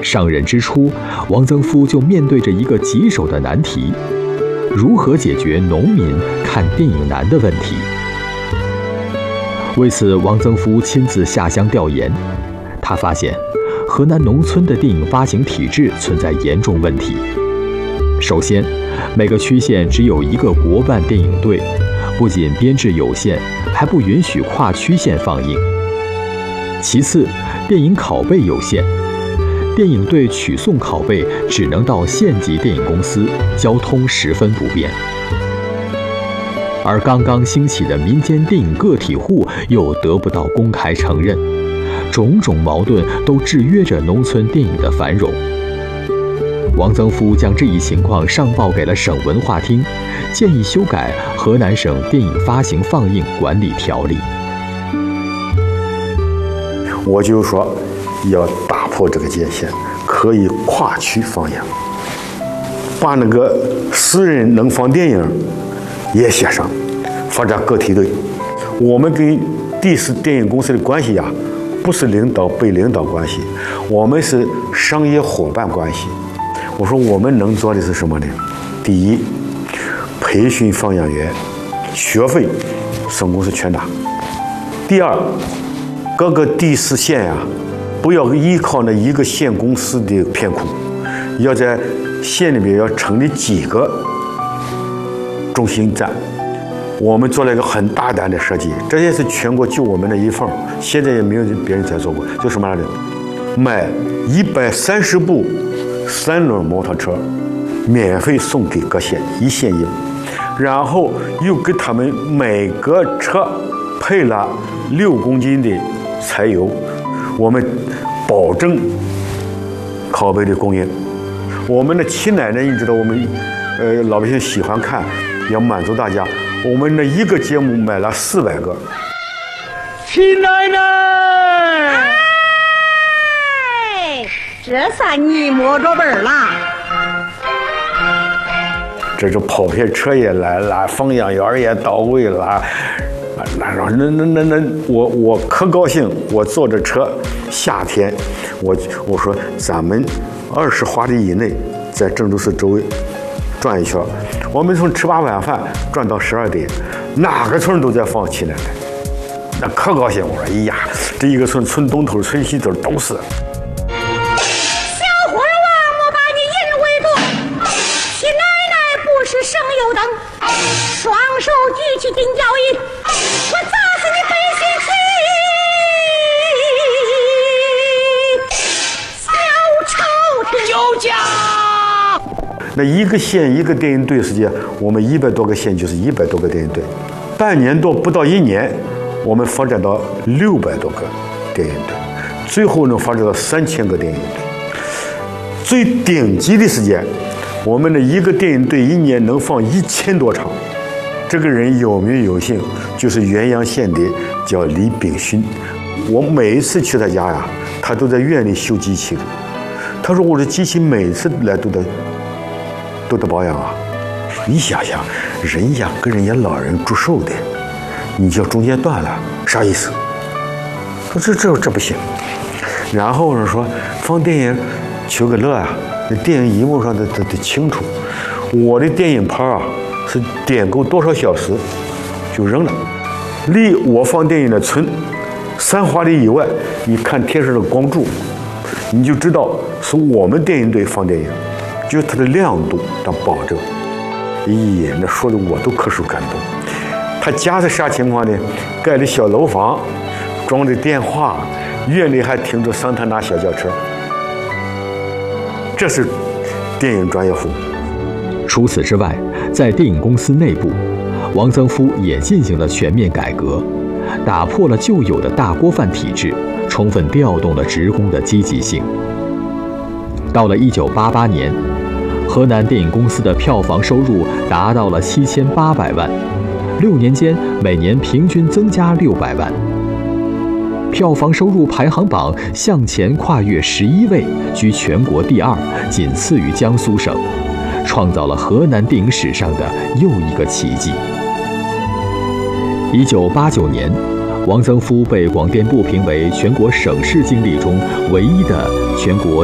上任之初，王曾夫就面对着一个棘手的难题：如何解决农民看电影难的问题？为此，王曾夫亲自下乡调研，他发现河南农村的电影发行体制存在严重问题。首先，每个区县只有一个国办电影队，不仅编制有限，还不允许跨区县放映。其次，电影拷贝有限，电影队取送拷贝只能到县级电影公司，交通十分不便。而刚刚兴起的民间电影个体户又得不到公开承认，种种矛盾都制约着农村电影的繁荣。王曾夫将这一情况上报给了省文化厅，建议修改《河南省电影发行放映管理条例》。 我就说要打破这个界限，可以跨区放映，把那个私人能放电影也写上，发展个体队。我们跟第四电影公司的关系呀，不是领导被领导关系，我们是商业伙伴关系。我说我们能做的是什么呢？第一，培训放映员，学费省公司全拿。第二，各个第四县呀，不要依靠那一个县公司的片库，要在县里面要成立几个中心站。我们做了一个很大胆的设计，这也是全国就我们的一份，现在也没有别人再做过。就什么来着？买130部3轮摩托车，免费送给各县，一县一部，然后又给他们每个车配了6公斤的柴油，我们保证拷贝的供应。我们的七奶奶，你知道我们老百姓喜欢看，要满足大家。我们的一个节目买了400个。 七奶奶， 哎，这算你摸着本了。 这就跑片车也来了，放映员也到位了。那我可高兴！我坐着车，夏天，我说咱们20华里以内，在郑州市周围转一圈。我们从吃罢晚饭转到12点，哪个村都在放七奶奶，那可高兴！我说，哎呀，这一个村东头、村西头都是。 小伙儿啊，我把你引回住！七奶奶不是省油灯，双手举起金脚椅，我砸死你背西气！小丑酒驾！ 那一个县一个电影队时间，我们100多个县就是100多个电影队，半年多不到1年，我们发展到600多个电影队，最后能发展到3000个电影队。最顶级的时间，我们的一个电影队1年能放1000多场。这个人有名有姓，就是原阳县的，叫李炳勋。我每一次去他家呀，他都在院里修机器的。他说我的机器每次来都得保养啊。你想想，人家跟人家老人祝寿的，你就中间断了，啥意思？说这不行。然后呢说放电影求个乐啊，那电影荧幕上得清楚。我的电影盘啊是点够多少小时就扔了，离我放电影的村3华里以外，你看天上的光柱，你就知道是我们电影队放电影，就是它的亮度当保证。咦，那说的我都可受感动。他家是啥情况呢？盖的小楼房，装的电话，院里还停着桑塔纳小轿车，这是电影专业户。 除此之外，在电影公司内部，王曾夫也进行了全面改革，打破了旧有的大锅饭体制，充分调动了职工的积极性。到了1988年，河南电影公司的票房收入达到了7800万，6年间每年平均增加600万。票房收入排行榜向前跨越11位，居全国第2，仅次于江苏省，创造了河南电影史上的又一个奇迹。1989年，王曾夫被广电部评为全国省市经历中唯一的全国